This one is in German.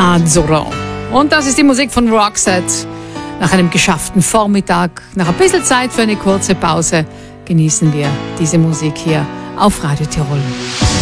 Azzurro. Und das ist die Musik von Roxette. Nach einem geschafften Vormittag, nach ein bisschen Zeit für eine kurze Pause, genießen wir diese Musik hier auf Radio Tirol.